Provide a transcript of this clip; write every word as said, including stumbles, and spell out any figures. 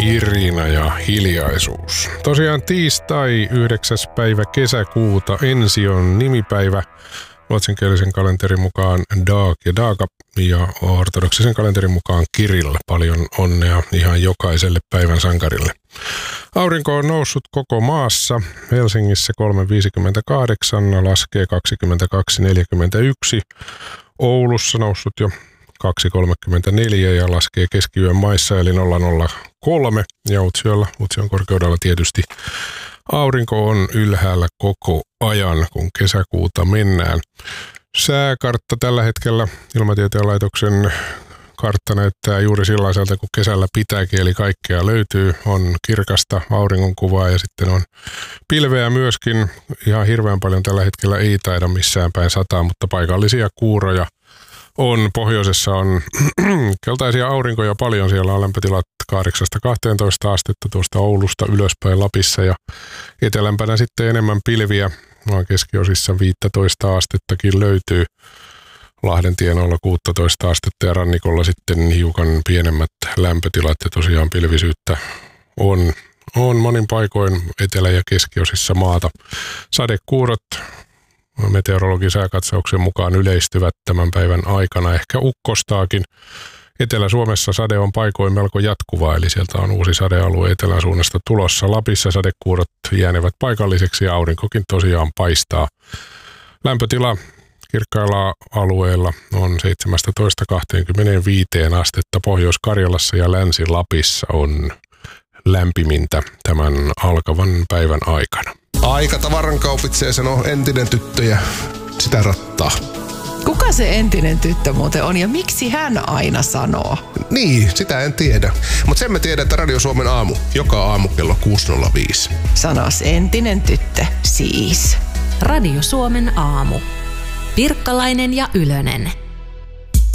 Irina ja hiljaisuus. Tosiaan tiistai yhdeksäs päivä kesäkuuta ensi on nimipäivä. Ruotsinkielisen kalenterin mukaan Dag ja Daga ja ortodoksisen kalenterin mukaan Kirill. Paljon onnea ihan jokaiselle päivän sankarille. Aurinko on noussut koko maassa. Helsingissä kolme viisikymmentäkahdeksan, laskee kaksikymmentäkaksi neljäkymmentäyksi. Oulussa noussut jo kaksi kolmekymmentäneljä ja laskee keskiyön maissa eli nolla nolla kolme. Ja Utsjoella, Utsjon korkeudella tietysti aurinko on ylhäällä koko ajan, kun kesäkuuta mennään. Sääkartta tällä hetkellä Ilmatieteen laitoksen kartta näyttää juuri sellaiselta, kun kesällä pitääkin, eli kaikkea löytyy. On kirkasta auringonkuvaa ja sitten on pilveä myöskin. Ihan hirveän paljon tällä hetkellä ei taida missään päin sataa, mutta paikallisia kuuroja on. Pohjoisessa on keltaisia aurinkoja paljon. Siellä on lämpötilat kahdeksasta kahteentoista astetta tuosta Oulusta ylöspäin Lapissa ja etelämpänä sitten enemmän pilviä. Maan keskiosissa viisitoista astettakin löytyy. Lahden tienoilla kuusitoista astetta ja rannikolla sitten hiukan pienemmät lämpötilat ja tosiaan pilvisyyttä on, on monin paikoin etelä- ja keskiosissa maata. Sadekuurot meteorologin sääkatsauksen mukaan yleistyvät tämän päivän aikana, ehkä ukkostaakin. Etelä-Suomessa sade on paikoin melko jatkuvaa, eli sieltä on uusi sadealue etelän suunnasta tulossa. Lapissa sadekuurot jäänevät paikalliseksi ja aurinkokin tosiaan paistaa. Lämpötila kirkkailla alueilla on seitsemästätoista kahteenkymmeneenviiteen astetta. Pohjois-Karjalassa ja Länsi-Lapissa on lämpimintä tämän alkavan päivän aikana. Aika tavaran kaupitsee, sanoo entinen tyttö ja sitä rattaa. Kuka se entinen tyttö muuten on ja miksi hän aina sanoo? Niin, sitä en tiedä. Mutta sen me tiedän, että Radio Suomen aamu, joka aamu kello kuusi nolla viisi. Sanos entinen tyttö, siis. Radio Suomen aamu. Pirkkalainen ja Ylönen.